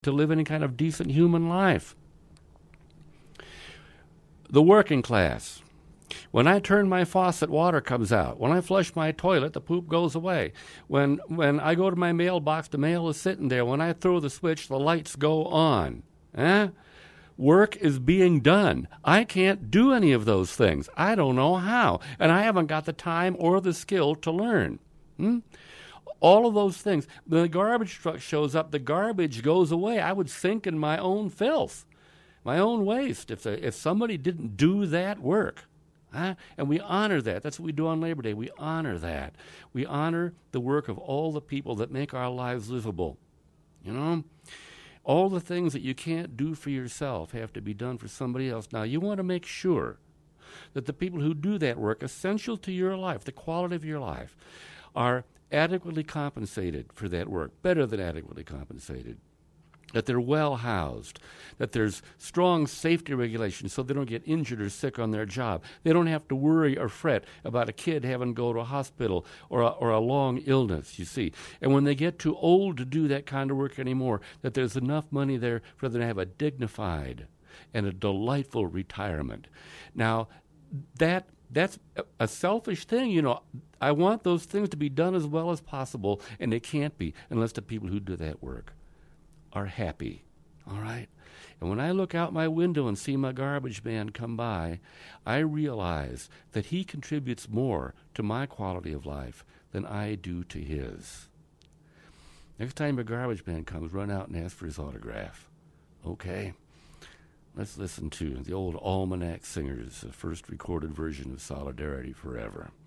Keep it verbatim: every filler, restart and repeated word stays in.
to live any kind of decent human life. The working class. When I turn my faucet, water comes out. When I flush my toilet, the poop goes away. When when I go to my mailbox, the mail is sitting there. When I throw the switch, the lights go on. Eh? Work is being done. I can't do any of those things. I don't know how. And I haven't got the time or the skill to learn. Hmm? All of those things. When the garbage truck shows up, the garbage goes away. I would sink in my own filth, my own waste, if the, if somebody didn't do that work. Huh? And we honor that. That's what we do on Labor Day. We honor that. We honor the work of all the people that make our lives livable. You know? All the things that you can't do for yourself have to be done for somebody else. Now, you want to make sure that the people who do that work, essential to your life, the quality of your life, are adequately compensated for that work, better than adequately compensated, that they're well housed, that there's strong safety regulations so they don't get injured or sick on their job. They don't have to worry or fret about a kid having to go to a hospital or a, or a long illness, you see. And when they get too old to do that kind of work anymore, that there's enough money there for them to have a dignified and a delightful retirement. Now, that that's a selfish thing, you know. I want those things to be done as well as possible, and they can't be unless the people who do that work are happy, all right? And when I look out my window and see my garbage man come by, I realize that he contributes more to my quality of life than I do to his. Next time your garbage man comes, run out and ask for his autograph, okay? Let's listen to the old Almanac Singers, the first recorded version of Solidarity Forever.